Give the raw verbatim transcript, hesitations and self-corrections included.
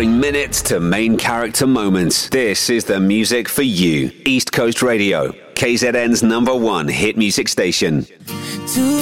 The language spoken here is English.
Boring minutes to main character moments. This is the music for you. East Coast Radio, K Z N's number one hit music station.